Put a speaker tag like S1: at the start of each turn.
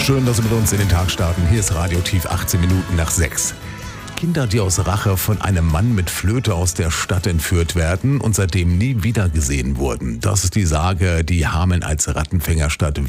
S1: Schön, dass Sie mit uns in den Tag starten. Hier ist Radio Tief 18 Minuten nach 6. Kinder, die aus Rache von einem Mann mit Flöte aus der Stadt entführt werden und seitdem nie wieder gesehen wurden. Das ist die Sage, die Hameln als Rattenfängerstadt